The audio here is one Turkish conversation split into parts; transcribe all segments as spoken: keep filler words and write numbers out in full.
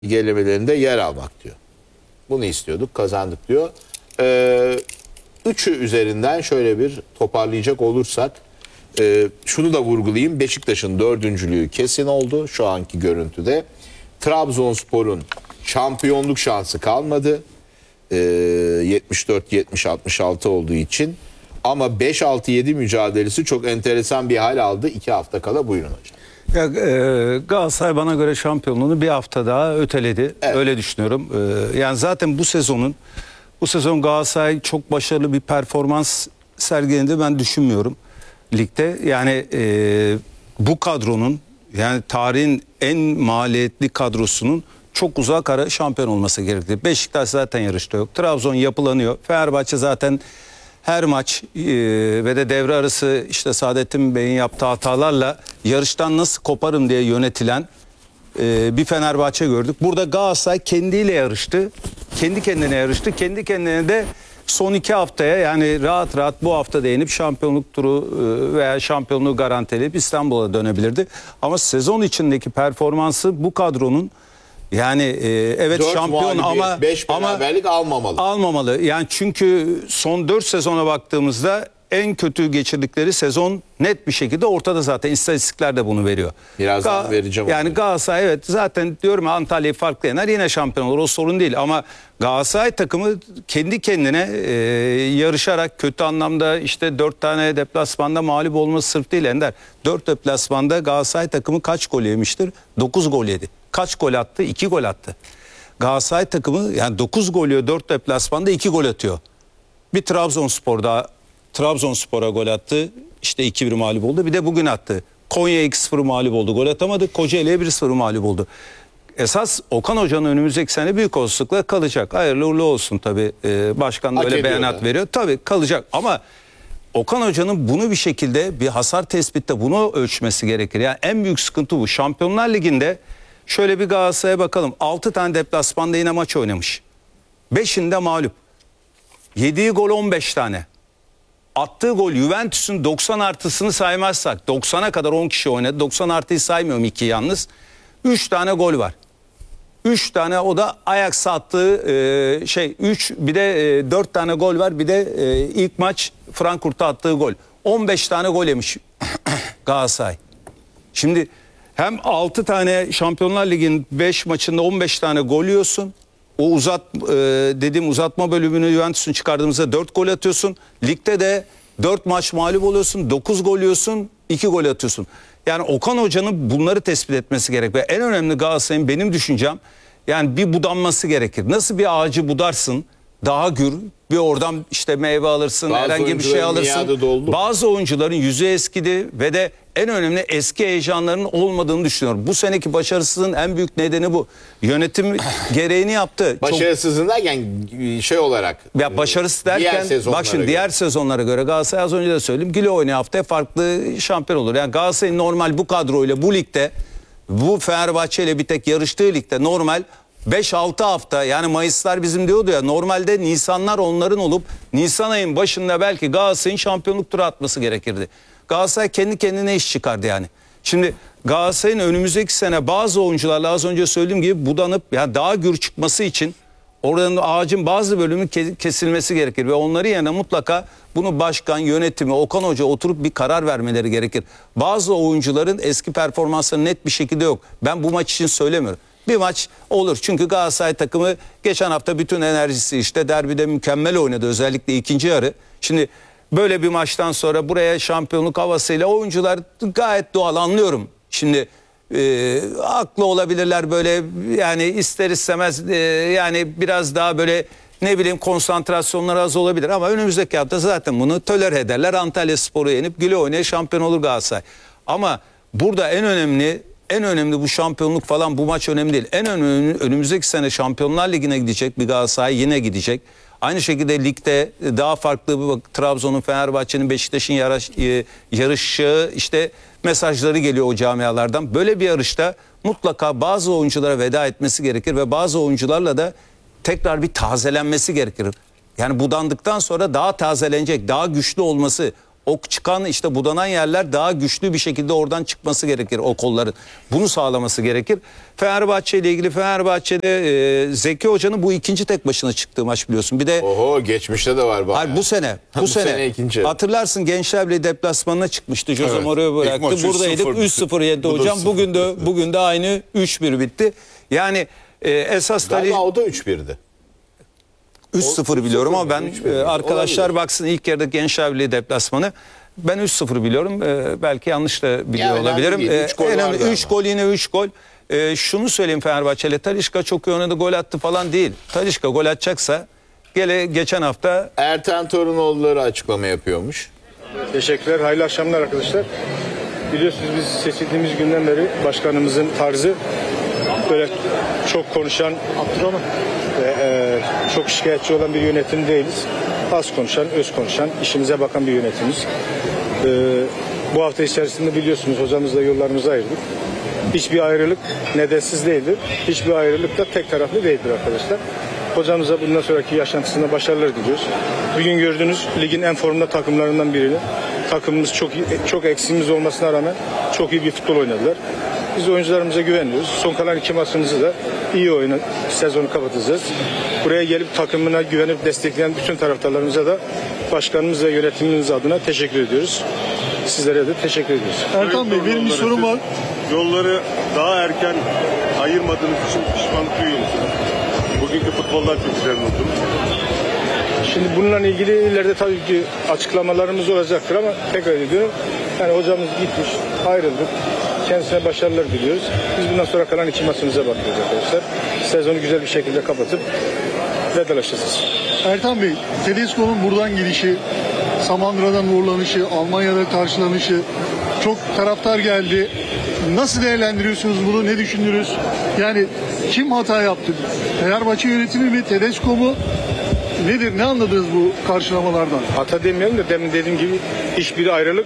gelemelerinde yer almak diyor. Bunu istiyorduk, kazandık diyor. Ee, üçü üzerinden şöyle bir toparlayacak olursak e, şunu da vurgulayayım. Beşiktaş'ın dördüncülüğü kesin oldu şu anki görüntüde. Trabzonspor'un şampiyonluk şansı kalmadı. Ee, yetmiş dört yetmiş altmış altı olduğu için. Ama beş altı yedi mücadelesi çok enteresan bir hal aldı. iki hafta kala buyurun hocam. Ya, e, Galatasaray bana göre şampiyonluğunu bir hafta daha öteledi. Evet. Öyle düşünüyorum. E, yani zaten bu sezonun bu sezon Galatasaray çok başarılı bir performans sergiledi ben düşünmüyorum ligde. Yani e, bu kadronun yani tarihin en maliyetli kadrosunun çok uzak ara şampiyon olması gerekti. Beşiktaş zaten yarışta yok. Trabzon yapılanıyor. Fenerbahçe zaten her maç e, ve de devre arası işte Saadettin Bey'in yaptığı hatalarla yarıştan nasıl koparım diye yönetilen e, bir Fenerbahçe gördük. Burada Galatasaray kendiyle yarıştı. Kendi kendine yarıştı. Kendi kendine de son iki haftaya yani rahat rahat bu hafta değinip şampiyonluk turu e, veya şampiyonluğu garantileyip İstanbul'a dönebilirdi. Ama sezon içindeki performansı bu kadronun yani e, evet şampiyon ama beş beraberlik ama almamalı. Almamalı. Yani çünkü son dört sezona baktığımızda en kötü geçirdikleri sezon net bir şekilde ortada zaten. İstatistikler de bunu veriyor. Birazdan Ga vereceğim. Yani onu. Galatasaray evet zaten diyorum ya Antalya'yı farklı yener yine şampiyon olur o sorun değil. Ama Galatasaray takımı kendi kendine e, yarışarak kötü anlamda işte dört tane deplasmanda mağlup olması sırf değil Ender. Dört deplasmanda Galatasaray takımı kaç gol yemiştir? Dokuz gol yedi. Kaç gol attı? İki gol attı. Galatasaray takımı yani dokuz gol yiyor dört deplasmanda iki gol atıyor. Bir Trabzonspor'da Trabzonspor'a gol attı. İşte iki bir mağlup oldu. Bir de bugün attı. Konya iki sıfır mağlup oldu. Gol atamadı. Kocaeli'ye bir sıfır mağlup oldu. Esas Okan Hoca'nın önümüzdeki sene büyük olasılıkla kalacak. Hayırlı uğurlu olsun tabii. Ee, başkan da öyle beyanat veriyor. Tabii kalacak ama Okan Hoca'nın bunu bir şekilde bir hasar tespitte bunu ölçmesi gerekir. Yani en büyük sıkıntı bu. Şampiyonlar Ligi'nde şöyle bir Galatasaray'a bakalım. altı tane deplasmanda yine maç oynamış. beşinde mağlup. yediği gol on beş tane. Attığı gol Juventus'un doksan artısını saymazsak doksana kadar on kişi oynadı. doksan artıyı saymıyorum iki yalnız. üç tane gol var. üç tane o da Ajax'a attığı e, şey üç bir de e, dört tane gol var. Bir de e, ilk maç Frankfurt'a attığı gol. on beş tane gol yemiş Galatasaray. Şimdi hem altı tane Şampiyonlar Ligi'nin beş maçında on beş tane gol yiyorsun. O uzat e, dediğim uzatma bölümünü Juventus'un çıkardığımızda dört gol atıyorsun. Ligde de dört maç mağlup oluyorsun. dokuz gol yiyorsun. iki gol atıyorsun. Yani Okan Hoca'nın bunları tespit etmesi gerek. Ve en önemli Galatasaray'ın benim düşüncem yani bir budanması gerekir. Nasıl bir ağacı budarsın? Daha gür bir oradan işte meyve alırsın, bazı herhangi bir şey alırsın. Bazı oyuncuların yüzü eskidi ve de en önemli eski heyecanlarının olmadığını düşünüyorum. Bu seneki başarısızlığın en büyük nedeni bu. Yönetim gereğini yaptı. Başarısızlığın derken şey olarak. Ya başarısız derken bak şimdi diğer sezonlara göre Galatasaray az önce de söyledim. Güle oynaya haftaya farklı şampiyon olur. Yani Galatasaray normal bu kadroyla bu ligde bu Fenerbahçe ile bir tek yarıştığı ligde normal beş altı hafta yani Mayıslar bizim diyordu ya normalde Nisanlar onların olup Nisan ayın başında belki Galatasaray'ın şampiyonluk turu atması gerekirdi. Galatasaray kendi kendine iş çıkardı yani. Şimdi Galatasaray'ın önümüzdeki sene bazı oyuncularla az önce söylediğim gibi budanıp yani daha gür çıkması için oranın ağacın bazı bölümü kesilmesi gerekir ve onları yerine mutlaka bunu başkan, yönetimi, Okan Hoca oturup bir karar vermeleri gerekir. Bazı oyuncuların eski performansları net bir şekilde yok. Ben bu maç için söylemiyorum. Bir maç olur çünkü Galatasaray takımı geçen hafta bütün enerjisi işte derbide mükemmel oynadı özellikle ikinci yarı. Şimdi böyle bir maçtan sonra buraya şampiyonluk havasıyla oyuncular gayet doğal anlıyorum. Şimdi e, haklı olabilirler böyle yani ister istemez e, yani biraz daha böyle ne bileyim konsantrasyonları az olabilir ama önümüzdeki hafta zaten bunu tolere ederler. Antalyaspor'u yenip güle oynaya şampiyon olur Galatasaray. Ama burada en önemli En önemli bu şampiyonluk falan bu maç önemli değil. En önemli önümüzdeki sene Şampiyonlar Ligi'ne gidecek bir Galatasaray yine gidecek. Aynı şekilde ligde daha farklı bir Trabzon'un, Fenerbahçe'nin, Beşiktaş'ın yarış, yarışı işte mesajları geliyor o camialardan. Böyle bir yarışta mutlaka bazı oyunculara veda etmesi gerekir ve bazı oyuncularla da tekrar bir tazelenmesi gerekir. Yani budandıktan sonra daha tazelenecek, daha güçlü olması, O çıkan işte budanan yerler daha güçlü bir şekilde oradan çıkması gerekir o kolların. Bunu sağlaması gerekir. Fenerbahçe ile ilgili Fenerbahçe'de e, Zeki Hoca'nın bu ikinci tek başına çıktığı maç biliyorsun. Bir de Oho, geçmişte de var bayağı. hayır, bu sene bu, Bu sene, sene ikinci. hatırlarsın Gençler Birliği deplasmanına çıkmıştı. Jose Evet. Mourinho İlk bıraktı. maç Buradaydık üç sıfır üç sıfır yendi Bu da hocam. sıfır. Bugün de bugün de aynı üç bir bitti. Yani e, esas tabii Galiba o da üç birdi. üç sıfır biliyorum ama ben üç bir. e, arkadaşlar Olabilir. baksın ilk yarıda Gençler Birliği deplasmanı. Ben üç sıfır biliyorum. E, belki yanlış da biliyor Ya önemli olabilirim. değil. E, Üç gol önemli vardı üç ama. gol yine üç gol. E, şunu söyleyeyim Fenerbahçe'yle Talisca çok iyi oynadı, gol attı falan değil. Talisca gol atacaksa gele geçen hafta Erten Torunoğulları açıklama yapıyormuş. Teşekkürler. Hayırlı akşamlar arkadaşlar. Biliyorsunuz biz seçildiğimiz günden beri başkanımızın tarzı böyle çok konuşan ve e, çok şikayetçi olan bir yönetim değiliz. Az konuşan, öz konuşan, işimize bakan bir yönetimiz. E, bu hafta içerisinde biliyorsunuz hocamızla yollarımızı ayırdık. Hiçbir ayrılık nedensiz değildir. Hiçbir ayrılık da tek taraflı değildir arkadaşlar. Hocamıza bundan sonraki yaşantısında başarılar diliyoruz. Bugün gördüğünüz ligin en formda takımlarından birini. Takımımız çok iyi, çok eksiğimiz olmasına rağmen çok iyi bir futbol oynadılar. Biz oyuncularımıza güveniyoruz. Son kalan iki maçımızı da iyi oyunu sezonu kapatacağız. Buraya gelip takımına güvenip destekleyen bütün taraftarlarımıza da başkanımız ve yönetimimiz adına teşekkür ediyoruz. Sizlere de teşekkür ediyoruz. Erkan Bey benim bir sorum var. Yolları daha erken ayırmadığınız için pişmanlık duyuyor musunuz? Bugünkü futboldan çok güzel oldunuz. Şimdi bununla ilgili ileride tabii ki açıklamalarımız olacaktır ama tekrar ediyorum. Yani hocamız gitmiş, ayrıldık. Kendisine başarılar diliyoruz. Biz bundan sonra kalan iki maçımıza bakıyoruz arkadaşlar. Sezonu güzel bir şekilde kapatıp vedalaşacağız. Erkan Bey, Tedesco'nun buradan gelişi, Samandıra'dan uğurlanışı, Almanya'da karşılanışı, çok taraftar geldi. Nasıl değerlendiriyorsunuz bunu? Ne düşündünüz? Yani kim hata yaptı? Fenerbahçe yönetimi mi? Tedesco mu? Nedir? Ne anladınız bu karşılamalardan? Hata demeyelim de demin dediğim gibi hiçbir ayrılık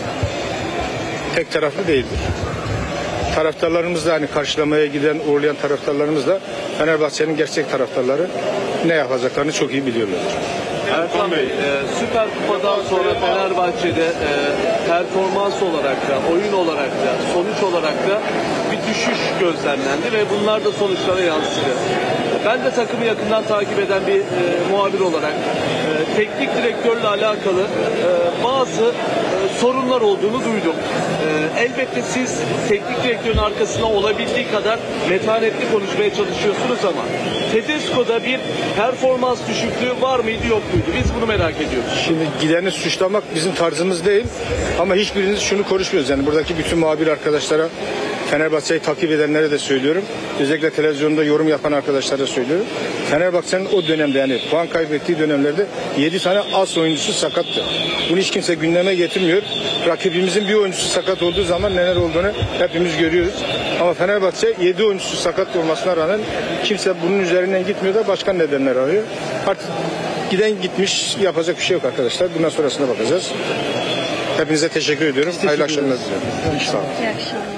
tek taraflı değildir. Taraftarlarımız da hani karşılamaya giden, uğurlayan taraftarlarımız da Fenerbahçe'nin gerçek taraftarları ne yapacaklarını çok iyi biliyorlar. Erkan Bey, e, Süper Kupa'dan sonra Fenerbahçe'de e, performans olarak da, oyun olarak da, sonuç olarak da bir düşüş gözlemlendi ve bunlar da sonuçlara yansıdı. Ben de takımı yakından takip eden bir e, muhabir olarak e, teknik direktörle alakalı e, bazı e, sorunlar olduğunu duydum. E, elbette siz teknik direktörün arkasına olabildiği kadar metanetli konuşmaya çalışıyorsunuz ama Tedesco'da bir performans düşüklüğü var mıydı yok muydu? Biz bunu merak ediyoruz. Şimdi gideni suçlamak bizim tarzımız değil ama hiçbiriniz şunu konuşmuyoruz. Yani buradaki bütün muhabir arkadaşlara, Fenerbahçe'yi takip edenlere de söylüyorum. Özellikle televizyonda yorum yapan arkadaşlara da söylüyorum. Fenerbahçe'nin o dönemde yani puan kaybettiği dönemlerde yedi tane as oyuncusu sakattı. Bunu hiç kimse gündeme getirmiyor. Rakibimizin bir oyuncusu sakat olduğu zaman neler olduğunu hepimiz görüyoruz. Ama Fenerbahçe yedi oyuncusu sakat olmasına rağmen kimse bunun üzerinden gitmiyor da başka nedenler arıyor. Artık giden gitmiş, yapacak bir şey yok arkadaşlar. Bundan sonrasına bakacağız. Hepinize teşekkür ediyorum. Hayırlı akşamlar diliyorum. Sağ olun. İyi akşamlar.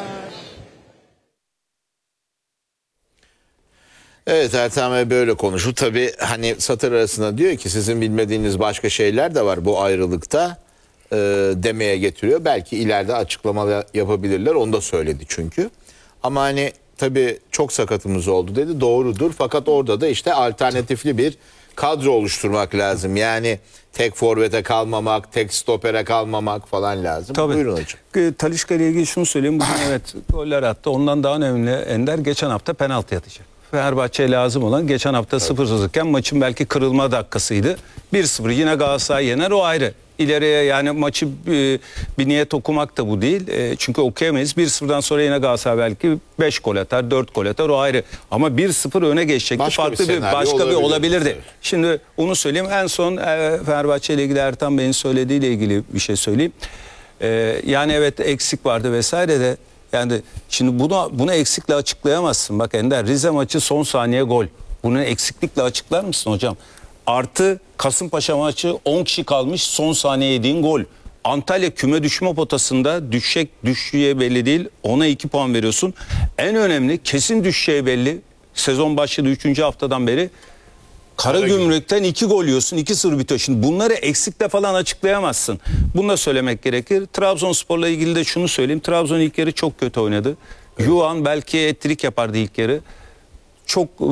Evet, Ertan Bey böyle konuşur. Tabii hani satır arasında diyor ki sizin bilmediğiniz başka şeyler de var bu ayrılıkta e, demeye getiriyor. Belki ileride açıklama yapabilirler. Onu da söyledi çünkü. Ama hani tabii çok sakatımız oldu dedi. Doğrudur. Fakat orada da işte alternatifli bir kadro oluşturmak lazım. Yani tek forvete kalmamak, tek stopere kalmamak falan lazım. tabii. Buyurun hocam. E, Talisca ile ilgili şunu söyleyeyim. Bugün evet goller attı. Ondan daha önemli Ender geçen hafta penaltı atacak. Fenerbahçe'ye lazım olan geçen hafta sıfır sıfırken maçın belki kırılma dakikasıydı. bir sıfır yine Galatasaray yener, o ayrı. İleriye yani maçı e, bir niyet okumak da bu değil. E, çünkü okuyamayız. bir sıfırdan sonra yine Galatasaray belki beş gol atar, dört gol atar, o ayrı. Ama bir sıfır öne geçecekti. Başka bir Farklı bir, senaryo başka bir olabilirdi. olabilirdi. Evet. Şimdi onu söyleyeyim. En son e, Fenerbahçe ile ilgili Ertan Bey'in söylediğiyle ilgili bir şey söyleyeyim. E, yani evet eksik vardı vesaire de. Yani şimdi bunu bunu eksikle açıklayamazsın. Bak Ender, Rize maçı son saniye gol. Bunu eksiklikle açıklar mısın hocam? Artı Kasımpaşa maçı on kişi kalmış, son saniye yediğin gol. Antalya küme düşme potasında düşecek düşeceği belli değil. Ona iki puan veriyorsun. En önemli kesin düşeceği belli. Sezon başladı üçüncü haftadan beri. Karagümrük'ten iki gol yiyorsun, iki sır bitiyor. Şimdi bunları eksikle falan açıklayamazsın. Bunu da söylemek gerekir. Trabzonspor'la ilgili de şunu söyleyeyim. Trabzon ilk yarı çok kötü oynadı. Evet. Yuan belki ettirik yapardı ilk yarı. Çok